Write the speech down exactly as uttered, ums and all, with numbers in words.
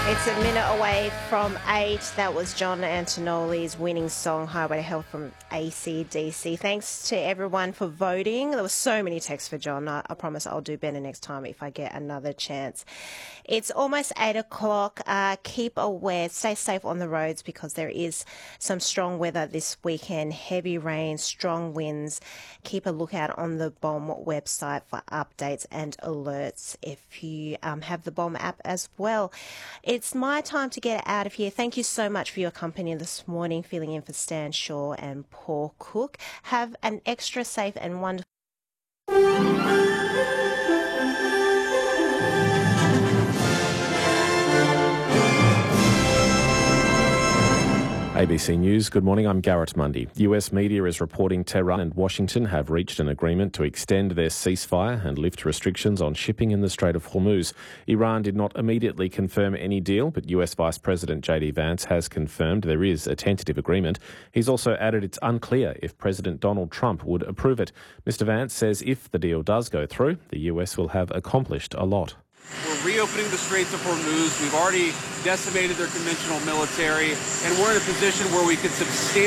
It's a minute away from eight. That was John Antonoli's winning song, Highway to Hell, from A C D C. Thanks to everyone for voting. There were so many texts for John. I, I promise I'll do better next time if I get another chance. It's almost eight o'clock. Uh, keep aware, stay safe on the roads because there is some strong weather this weekend. Heavy rain, strong winds. Keep a lookout on the B O M website for updates and alerts if you um, have the B O M app as well. It's my time to get out of here. Thank you so much for your company this morning, filling in for Stan Shaw and Paul Cook. Have an extra safe and wonderful A B C News, good morning, I'm Garrett Mundy. U S media is reporting Tehran and Washington have reached an agreement to extend their ceasefire and lift restrictions on shipping in the Strait of Hormuz. Iran did not immediately confirm any deal, but U S Vice President J D Vance has confirmed there is a tentative agreement. He's also added it's unclear if President Donald Trump would approve it. Mister Vance says if the deal does go through, the U S will have accomplished a lot. We're reopening the Straits of Hormuz. We've already decimated their conventional military, and we're in a position where we could substantially